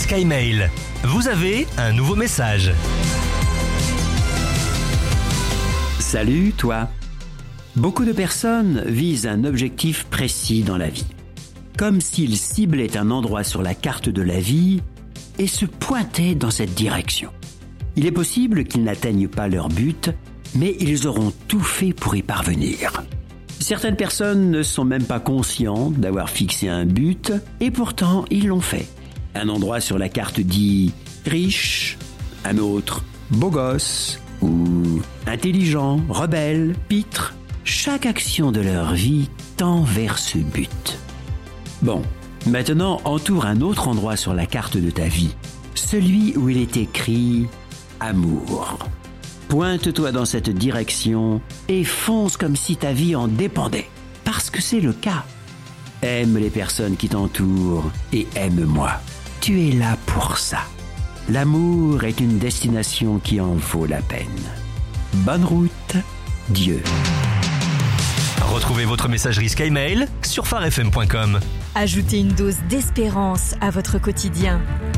SkyMail. Vous avez un nouveau message. Salut toi. Beaucoup de personnes visent un objectif précis dans la vie. Comme s'ils ciblaient un endroit sur la carte de la vie et se pointaient dans cette direction. Il est possible qu'ils n'atteignent pas leur but, mais ils auront tout fait pour y parvenir. Certaines personnes ne sont même pas conscientes d'avoir fixé un but et pourtant ils l'ont fait. Un endroit sur la carte dit riche, un autre beau gosse ou intelligent, rebelle, pitre. Chaque action de leur vie tend vers ce but. Bon, maintenant entoure un autre endroit sur la carte de ta vie, celui où il est écrit amour. Pointe-toi dans cette direction et fonce comme si ta vie en dépendait, parce que c'est le cas. Aime les personnes qui t'entourent et aime-moi. Tu es là pour ça. L'amour est une destination qui en vaut la peine. Bonne route, Dieu. Retrouvez votre messagerie SkyMail sur pharefm.com. Ajoutez une dose d'espérance à votre quotidien.